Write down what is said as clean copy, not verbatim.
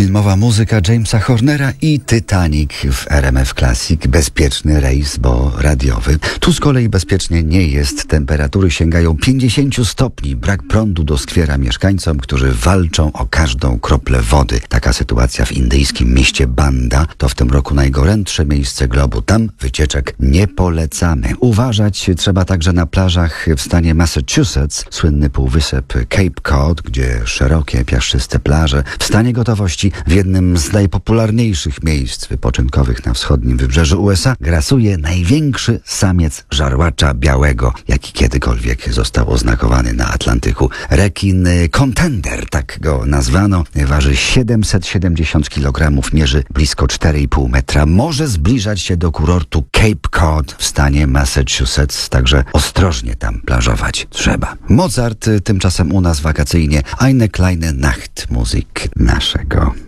Filmowa muzyka Jamesa Hornera i Titanic w RMF Classic. Bezpieczny rejs, bo radiowy. Tu z kolei bezpiecznie nie jest. Temperatury sięgają 50 stopni. Brak prądu doskwiera mieszkańcom, którzy walczą o każdą kroplę wody. Taka sytuacja w indyjskim mieście Banda to w tym roku najgorętsze miejsce globu. Tam wycieczek nie polecamy. Uważać trzeba także na plażach w stanie Massachusetts. Słynny półwysep Cape Cod, gdzie szerokie, piaszczyste plaże. W stanie gotowości w jednym z najpopularniejszych miejsc wypoczynkowych na wschodnim wybrzeżu USA grasuje największy samiec żarłacza białego, jaki kiedykolwiek został oznakowany na Atlantyku. Rekin Contender, tak go nazwano, waży 770 kg, mierzy blisko 4,5 metra. Może zbliżać się do kurortu Cape Cod w stanie Massachusetts, także ostrożnie tam plażować trzeba. Mozart tymczasem u nas wakacyjnie. Eine kleine Nachtmusik naszego